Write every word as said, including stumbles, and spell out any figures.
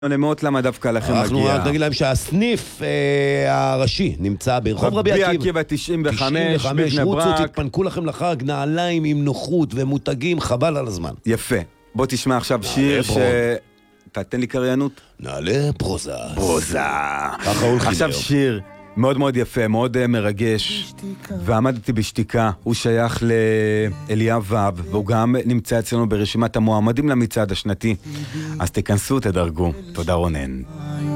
נמות למה דווקא לכם מגיע. אנחנו רק נגיד להם שהסניף אה, הראשי נמצא ברחוב רבי עקיבא. רבי עקיבא תשעים וחמש, בבני רוצו, ברק. תתפנקו לכם לחג, נעליים עם נוחות ומותגים, חבל על הזמן. יפה. בוא תשמע עכשיו שיר ש... תתן לי קריינות. נעלה פרוזה. פרוזה. ככה הולכים עכשיו היום. שיר מאוד מאוד יפה, מאוד uh, מרגש. ועמדתי בשתיקה. הוא שייך לאליאב ואב, והוא גם נמצא אצלנו ברשימת המועמדים למצעד השנתי. אז תכנסו, תדרגו. תודה רונן.